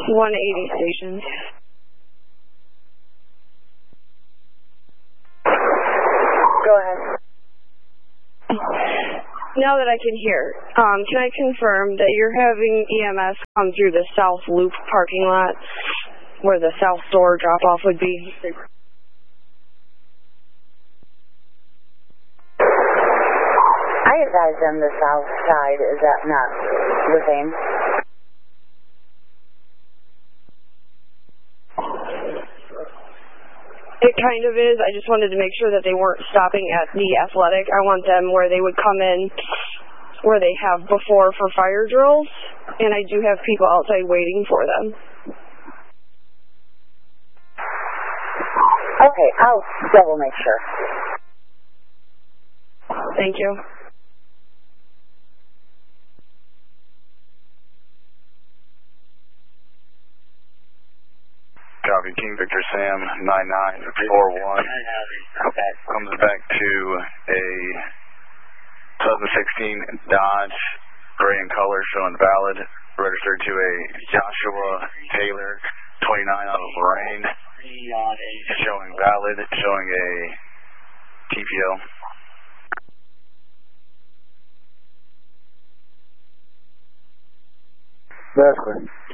180 stations. Go ahead. Now that I can hear, can I confirm that you're having EMS come through the South Loop parking lot where the South Store drop-off would be? I advise them the south side. Is that not the same? It kind of is. I just wanted to make sure that they weren't stopping at the Athletic. I want them where they would come in where they have before for fire drills, and I do have people outside waiting for them. Okay, I'll double make sure. Thank you. Copy, King Victor Sam 9941. Comes back to a 2016 Dodge, gray in color, showing valid, registered to a Joshua Taylor 29 out of Lorraine, showing valid, showing a TPO. That's clear.